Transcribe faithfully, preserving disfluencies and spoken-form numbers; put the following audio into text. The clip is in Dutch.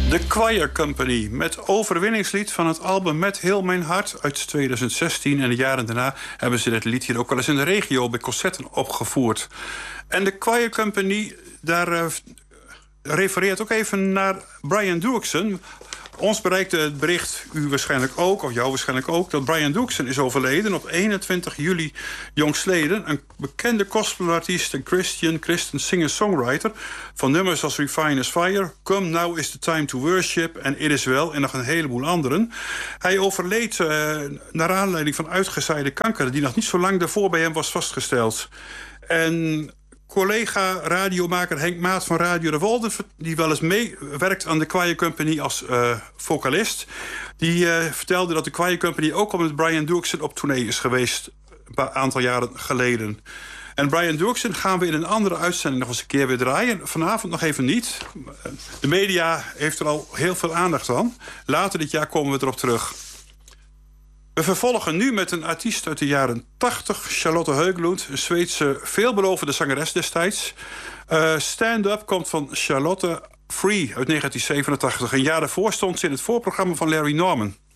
The Choir Company met overwinningslied van het album Met Heel Mijn Hart uit twintig zestien. En de jaren daarna hebben ze dit lied hier ook wel eens in de regio bij concerten opgevoerd. En de Choir Company, daar uh, refereert ook even naar Brian Dookson. Ons bereikte het bericht, u waarschijnlijk ook, of jou waarschijnlijk ook, dat Brian Dookson is overleden op eenentwintig juli jongstleden. Een bekende gospelartiest en Christian, Christian singer-songwriter van nummers als Refine as Fire, Come Now is the Time to Worship en It Is Well en nog een heleboel anderen. Hij overleed uh, naar aanleiding van uitgezaaide kanker die nog niet zo lang daarvoor bij hem was vastgesteld. En collega radiomaker Henk Maat van Radio de Wolde, die wel eens meewerkt aan de Choir Company als uh, vocalist, die uh, vertelde dat de Choir Company ook al met Brian Dookson op tournee is geweest een aantal jaren geleden. En Brian Dookson gaan we in een andere uitzending nog eens een keer weer draaien. Vanavond nog even niet. De media heeft er al heel veel aandacht aan. Later dit jaar komen we erop terug. We vervolgen nu met een artiest uit de jaren tachtig, Charlotte Höglund, een Zweedse veelbelovende zangeres destijds. Uh, Stand-up komt van Charlotte Free uit negentien zevenentachtig. Een jaar daarvoor stond ze in het voorprogramma van Larry Norman.